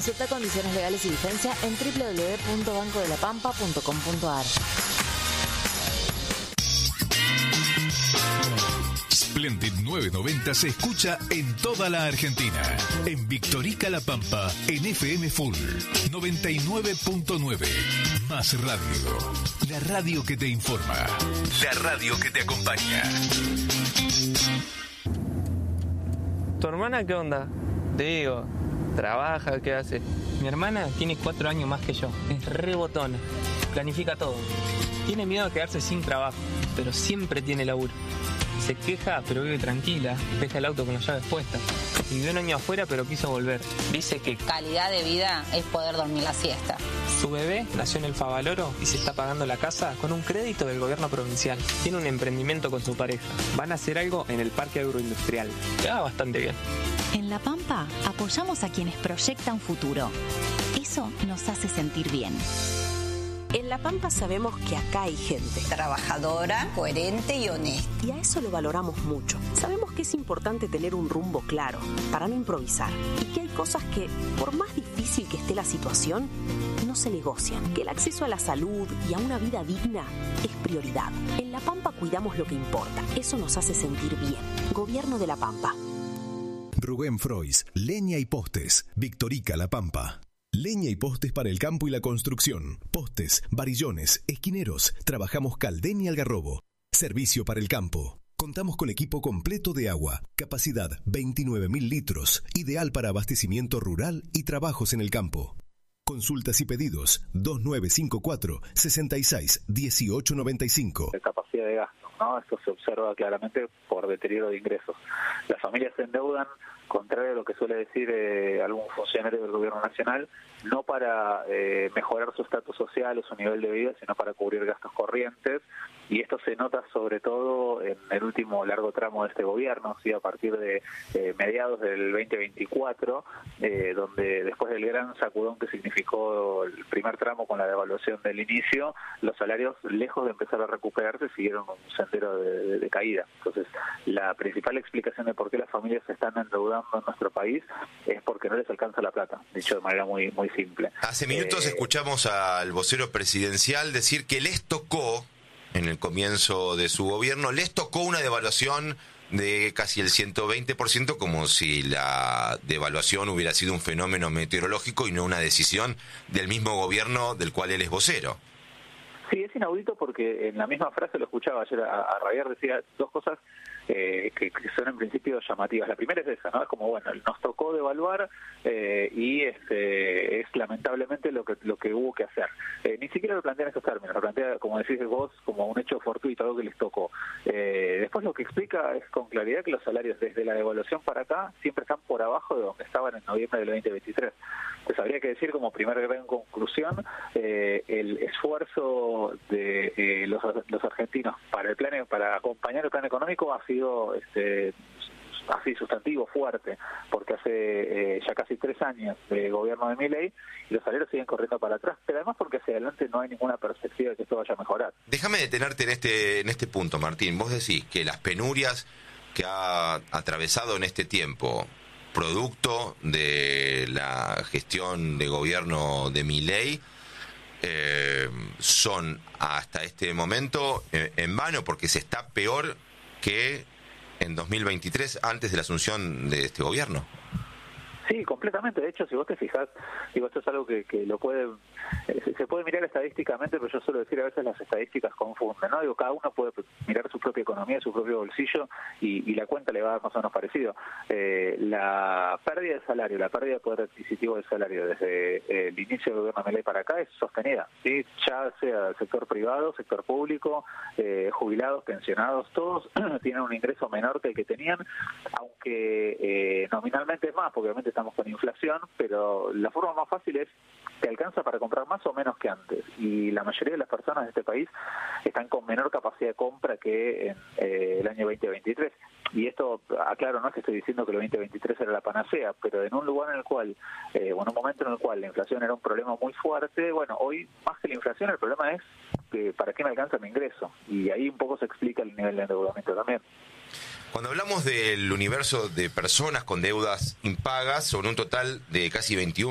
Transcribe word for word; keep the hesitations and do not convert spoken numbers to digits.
Consulta condiciones legales y vigencia en doble u doble u doble u punto banco de la pampa punto com punto a r. Splendid novecientos noventa se escucha en toda la Argentina. En Victorica La Pampa, en F M Full noventa y nueve punto nueve. Más radio. La radio que te informa. La radio que te acompaña. ¿Tu hermana qué onda? Te digo, ¿trabaja? ¿Qué hace? Mi hermana tiene cuatro años más que yo. Es re botona. Planifica todo. Tiene miedo de quedarse sin trabajo, pero siempre tiene laburo. Se queja, pero vive tranquila. Deja el auto con las llaves puestas. Vivió un año afuera, pero quiso volver. Dice que calidad de vida es poder dormir la siesta. Su bebé nació en el Favaloro y se está pagando la casa con un crédito del gobierno provincial. Tiene un emprendimiento con su pareja. Van a hacer algo en el parque agroindustrial. Le va bastante bien. En La Pampa apoyamos a quienes proyectan futuro. Eso nos hace sentir bien. En La Pampa sabemos que acá hay gente trabajadora, coherente y honesta. Y a eso lo valoramos mucho. Sabemos que es importante tener un rumbo claro para no improvisar. Y que hay cosas que, por más difícil que esté la situación, no se negocian. Que el acceso a la salud y a una vida digna es prioridad. En La Pampa cuidamos lo que importa. Eso nos hace sentir bien. Gobierno de La Pampa. Rubén Frois, Leña y Postes, Victorica La Pampa. Leña y postes para el campo y la construcción. Postes, varillones, esquineros. Trabajamos Caldén y Algarrobo. Servicio para el campo. Contamos con equipo completo de agua. Capacidad veintinueve mil litros. Ideal para abastecimiento rural y trabajos en el campo. Consultas y pedidos dos nueve cinco cuatro, seis seis uno ocho nueve cinco. Capacidad de gasto, ¿no? Esto se observa claramente por deterioro de ingresos. Las familias se endeudan, contrario a lo que suele decir eh, algún funcionario del gobierno nacional, no para eh, mejorar su estatus social o su nivel de vida, sino para cubrir gastos corrientes, y esto se nota sobre todo en el último largo tramo de este gobierno, ¿sí? A partir de eh, mediados del veinte veinticuatro, eh, donde después del gran sacudón que significó el primer tramo con la devaluación del inicio, los salarios, lejos de empezar a recuperarse, siguieron un sendero de, de, de caída. Entonces, la principal explicación de por qué las familias se están endeudando en nuestro país es porque no les alcanza la plata, dicho de manera muy muy simple. Hace minutos eh, escuchamos al vocero presidencial decir que les tocó, en el comienzo de su gobierno, les tocó una devaluación de casi el ciento veinte por ciento, como si la devaluación hubiera sido un fenómeno meteorológico y no una decisión del mismo gobierno del cual él es vocero. Sí, es inaudito porque en la misma frase lo escuchaba ayer a, a Javier, decía dos cosas eh, que, que son en principio llamativas. La primera es esa, ¿no? Es como, bueno, nos tocó devaluar eh, y este, es lamentablemente lo que lo que hubo que hacer. Eh, ni siquiera lo plantea en esos términos, lo plantea, como decís vos, como un hecho fortuito, algo que les tocó. Eh, después lo que explica es con claridad que los salarios desde la devaluación para acá siempre están por abajo de donde estaban en noviembre del veinte veintitrés. Entonces habría que decir como primera gran conclusión, eh, el esfuerzo de eh, los, los argentinos para el plan, para acompañar el plan económico ha sido este, así sustantivo, fuerte, porque hace eh, ya casi tres años de gobierno de Milei y los salarios siguen corriendo para atrás, pero además porque hacia adelante no hay ninguna perspectiva de que esto vaya a mejorar. Déjame detenerte en este, en este punto, Martín. Vos decís que las penurias que ha atravesado en este tiempo, producto de la gestión de gobierno de Milei, eh, son hasta este momento eh, en vano, porque se está peor que en dos mil veintitrés, antes de la asunción de este gobierno. Sí, completamente. De hecho, si vos te fijás, digo, esto es algo que, que lo puede, eh, se puede mirar estadísticamente, pero yo suelo decir a veces las estadísticas confunden, ¿no? Digo, cada uno puede mirar su propia economía, su propio bolsillo, y, y la cuenta le va a dar más o menos parecido. Eh, la pérdida de salario, la pérdida de poder adquisitivo del salario desde eh, el inicio del gobierno de Milei para acá es sostenida, ¿sí? Ya sea sector privado, sector público, eh, jubilados, pensionados, todos tienen un ingreso menor que el que tenían, aunque eh, nominalmente es más, porque obviamente estamos con inflación, pero la forma más fácil es te alcanza para comprar más o menos que antes, y la mayoría de las personas de este país están con menor capacidad de compra que en eh, el año veinte veintitrés, y esto, aclaro, no es que estoy diciendo que el veinte veintitrés era la panacea, pero en un lugar en el cual, eh, bueno, un momento en el cual la inflación era un problema muy fuerte, bueno, hoy más que la inflación el problema es que para qué me alcanza mi ingreso, y ahí un poco se explica el nivel de endeudamiento también. Cuando hablamos del universo de personas con deudas impagas, sobre un total de casi veintiún